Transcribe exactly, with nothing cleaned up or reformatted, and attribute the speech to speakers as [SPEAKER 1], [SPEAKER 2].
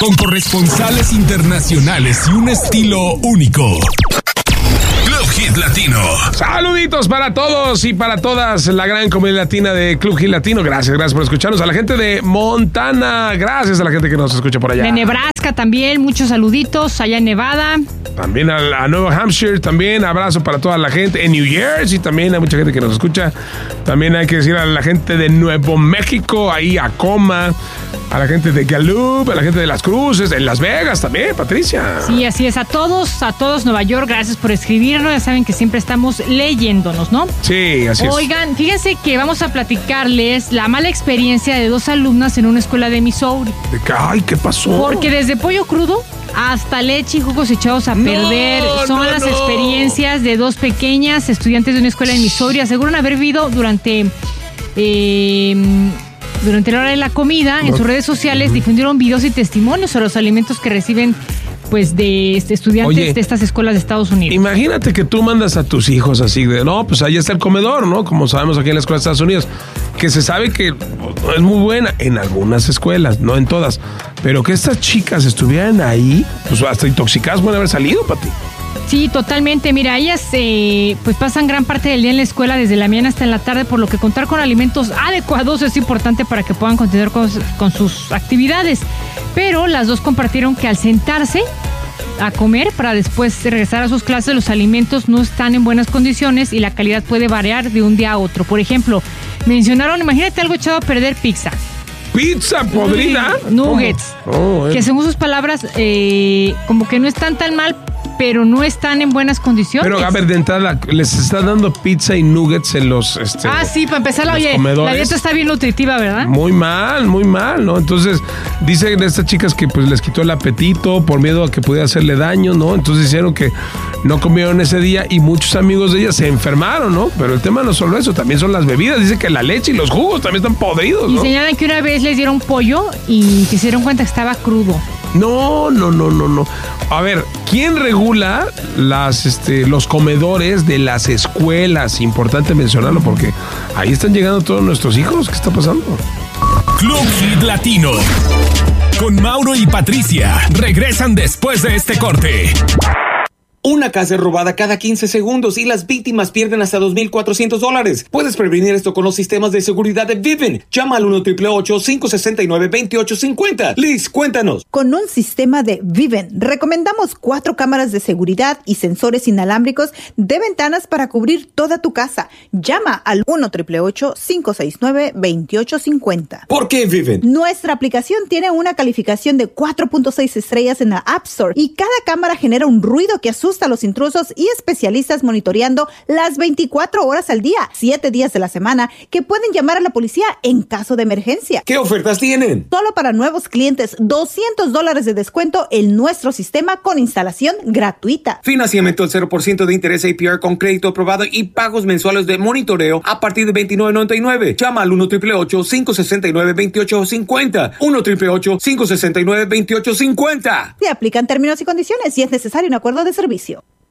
[SPEAKER 1] con corresponsales internacionales y un estilo único. Club Hit Latino.
[SPEAKER 2] Saluditos para todos y para todas, la gran comunidad latina de Club Hit Latino. Gracias, gracias por escucharnos. A la gente de Montana, gracias a la gente que nos escucha por allá.
[SPEAKER 3] De Nebraska también, muchos saluditos. Allá en Nevada.
[SPEAKER 2] También a, a Nueva Hampshire, también abrazo para toda la gente. En New Jersey también hay mucha gente que nos escucha. También hay que decir a la gente de Nuevo México, ahí a Coma, a la gente de Gallup, a la gente de Las Cruces, en Las Vegas también, Patricia.
[SPEAKER 3] Sí, así es. A todos, a todos Nueva York, gracias por escribirnos. Ya saben que siempre estamos leyéndonos, ¿no?
[SPEAKER 2] Sí, así es.
[SPEAKER 3] Oigan, fíjense que vamos a platicarles la mala experiencia de dos alumnas en una escuela de Missouri.
[SPEAKER 2] ¿De qué? Ay, ¿qué pasó?
[SPEAKER 3] Porque desde pollo crudo hasta leche y jugos echados a perder
[SPEAKER 2] no,
[SPEAKER 3] son
[SPEAKER 2] no,
[SPEAKER 3] las
[SPEAKER 2] no.
[SPEAKER 3] experiencias de dos pequeñas estudiantes de una escuela en Missouri. Aseguran haber vivido durante... Eh, Durante la hora de la comida, en sus redes sociales difundieron videos y testimonios sobre los alimentos que reciben pues de estudiantes Oye, de estas escuelas de Estados Unidos.
[SPEAKER 2] Imagínate que tú mandas a tus hijos así de, no, pues ahí está el comedor, ¿no? Como sabemos aquí en la escuela de Estados Unidos, que se sabe que es muy buena en algunas escuelas, no en todas, pero que estas chicas estuvieran ahí, pues hasta intoxicadas pueden haber salido, Pati.
[SPEAKER 3] Sí, totalmente. Mira, ellas eh, pues pasan gran parte del día en la escuela desde la mañana hasta en la tarde, por lo que contar con alimentos adecuados es importante para que puedan continuar con, con sus actividades. Pero las dos compartieron que al sentarse a comer para después regresar a sus clases, los alimentos no están en buenas condiciones y la calidad puede variar de un día a otro. Por ejemplo, mencionaron, imagínate algo echado a perder, pizza.
[SPEAKER 2] ¿Pizza podrida?
[SPEAKER 3] Mm, nuggets.
[SPEAKER 2] Oh, eh.
[SPEAKER 3] Que según sus palabras, eh, como que no están tan mal, pero no están en buenas condiciones.
[SPEAKER 2] Pero a ver, de entrada, les está dando pizza y nuggets en los este,
[SPEAKER 3] Ah, sí, para empezar, oye, comedores. La dieta está bien nutritiva, ¿verdad?
[SPEAKER 2] Muy mal, muy mal, ¿no? Entonces, dicen estas chicas que pues les quitó el apetito por miedo a que pudiera hacerle daño, ¿no? Entonces dijeron que no comieron ese día y muchos amigos de ellas se enfermaron, ¿no? Pero el tema no es solo eso, también son las bebidas. Dice que la leche y los jugos también están podridos, ¿no?
[SPEAKER 3] Y señalan que una vez les dieron pollo y que se dieron cuenta que estaba crudo.
[SPEAKER 2] No, no, no, no, no. A ver, ¿quién regula las, este, los comedores de las escuelas? Importante mencionarlo porque ahí están llegando todos nuestros hijos. ¿Qué está pasando?
[SPEAKER 1] Club Hit Latino. Con Mauro y Patricia. Regresan después de este corte.
[SPEAKER 4] Una casa es robada cada quince segundos y las víctimas pierden hasta dos mil cuatrocientos dólares. Puedes prevenir esto con los sistemas de seguridad de Vivint. Llama al uno, ocho ocho ocho, cinco seis nueve, dos ocho cinco cero. Liz, cuéntanos.
[SPEAKER 5] Con un sistema de Vivint, recomendamos cuatro cámaras de seguridad y sensores inalámbricos de ventanas para cubrir toda tu casa. Llama al uno, ocho ocho ocho, cinco seis nueve, dos ocho cinco cero.
[SPEAKER 4] ¿Por qué Vivint?
[SPEAKER 5] Nuestra aplicación tiene una calificación de cuatro punto seis estrellas en la App Store y cada cámara genera un ruido que asusta a los intrusos y especialistas monitoreando las veinticuatro horas al día, siete días de la semana, que pueden llamar a la policía en caso de emergencia.
[SPEAKER 4] ¿Qué ofertas tienen?
[SPEAKER 5] Solo para nuevos clientes, doscientos dólares de descuento en nuestro sistema con instalación gratuita.
[SPEAKER 4] Financiamiento al cero por ciento de interés A P R con crédito aprobado y pagos mensuales de monitoreo a partir de veintinueve noventa y nueve. Llama al uno, ocho ocho ocho, cinco seis nueve, dos ocho cinco cero. uno, ocho ocho ocho, cinco seis nueve, dos ocho cinco cero.
[SPEAKER 5] Se aplican términos y condiciones y es necesario un acuerdo de servicio.